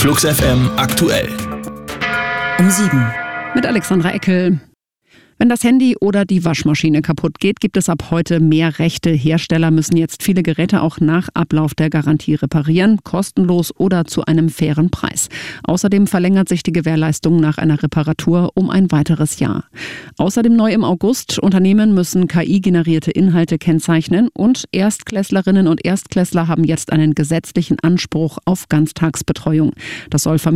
Flux FM aktuell. Um 7. Mit Alexandra Eckel. Wenn das Handy oder die Waschmaschine kaputt geht, gibt es ab heute mehr Rechte. Hersteller müssen jetzt viele Geräte auch nach Ablauf der Garantie reparieren, kostenlos oder zu einem fairen Preis. Außerdem verlängert sich die Gewährleistung nach einer Reparatur um ein weiteres Jahr. Außerdem neu im August: Unternehmen müssen KI-generierte Inhalte kennzeichnen und Erstklässlerinnen und Erstklässler haben jetzt einen gesetzlichen Anspruch auf Ganztagsbetreuung. Das soll